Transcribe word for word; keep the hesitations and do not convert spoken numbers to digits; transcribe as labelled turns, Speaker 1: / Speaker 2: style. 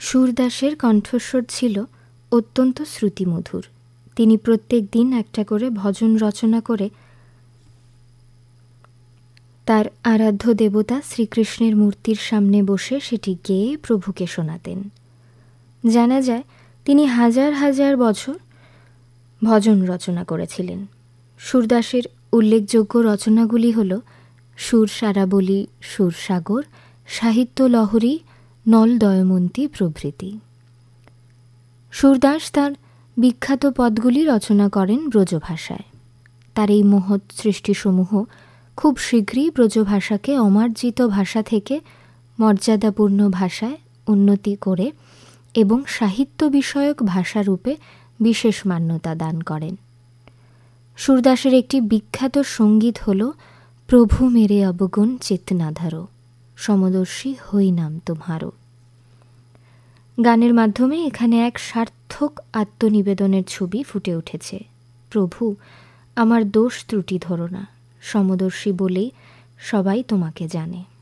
Speaker 1: সুরদাসের কণ্ঠস্বর ছিল অত্যন্ত শ্রুতিমধুর। তিনি প্রত্যেক দিন একটা করে ভজন রচনা করে তার আরাধ্য দেবতা শ্রীকৃষ্ণের মূর্তির সামনে বসে সেটি গেয়ে প্রভুকে শোনাতেন। জানা যায় তিনি হাজার হাজার বছর ভজন রচনা করেছিলেন। সুরদাসের উল্লেখযোগ্য রচনাগুলি হল সুর সারাবলি, সুরসাগর, সাহিত্য লহরী, নল দয়মন্তী প্রভৃতি। সুরদাস তার বিখ্যাত পদগুলি রচনা করেন ব্রজভাষায়। তার এই মহৎ সৃষ্টিসমূহ খুব শীঘ্রই ব্রজভাষাকে অমার্জিত ভাষা থেকে মর্যাদাপূর্ণ ভাষায় উন্নতি করে এবং সাহিত্য বিষয়ক ভাষারূপে বিশেষ মান্যতা দান করেন। সুরদাসের একটি বিখ্যাত সঙ্গীত হল প্রভু মেরে অবগুণ চিত্ত না ধরো, সমদর্শী হই নাম তোমারো। গানের মাধ্যমে এখানে এক সার্থক আত্মনিবেদনের ছবি ফুটে উঠেছে। প্রভু, আমার দোষ ত্রুটি ধরো না, সমদর্শী বলেই সবাই তোমাকে জানে।